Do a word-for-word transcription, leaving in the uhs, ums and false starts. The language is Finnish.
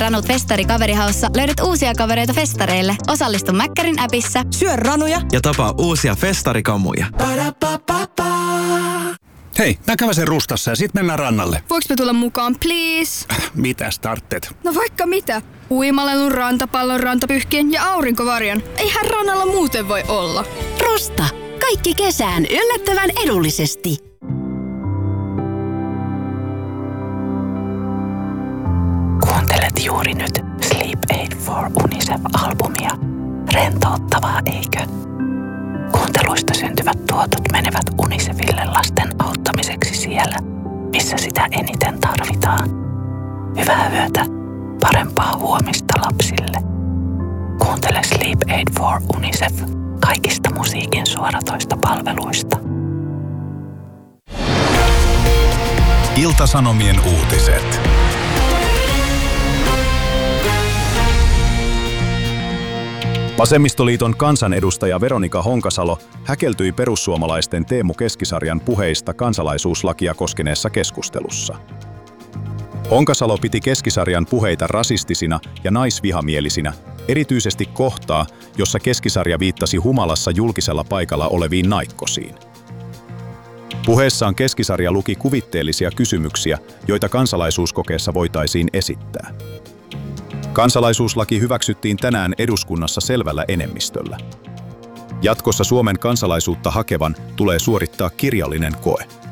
Ranut Festari kaverihaussa löydät uusia kavereita festareille. Osallistu Mäkkärin appissa. Syö ranuja ja tapaa uusia festarikamuja. Hei, mä käväsen Rustassa ja sit mennään rannalle. Voinko me tulla mukaan, please? Mitä startet? No vaikka mitä. Uimalelun, rantapallon, rantapyhkien ja aurinkovarjon. Eihän rannalla muuten voi olla. Rusta. Kaikki kesään yllättävän edullisesti. Kuuntelet juuri nyt Sleep Aid for UNICEF-albumia. Rentouttavaa, eikö? Kuunteluista syntyvät tuotot menevät UNICEFille lasten auttamiseksi siellä, missä sitä eniten tarvitaan. Hyvää yötä, parempaa huomista lapsille. Kuuntele Sleep Aid for UNICEF kaikista musiikin suoratoista palveluista. Ilta-Sanomien uutiset. Vasemmistoliiton kansanedustaja Veronika Honkasalo häkeltyi perussuomalaisten Teemu Keskisarjan puheista kansalaisuuslakia koskeneessa keskustelussa. Honkasalo piti Keskisarjan puheita rasistisina ja naisvihamielisinä, erityisesti kohtaa, jossa Keskisarja viittasi humalassa julkisella paikalla oleviin naikkosiin. Puheessaan Keskisarja luki kuvitteellisia kysymyksiä, joita kansalaisuuskokeessa voitaisiin esittää. Kansalaisuuslaki hyväksyttiin tänään eduskunnassa selvällä enemmistöllä. Jatkossa Suomen kansalaisuutta hakevan tulee suorittaa kirjallinen koe.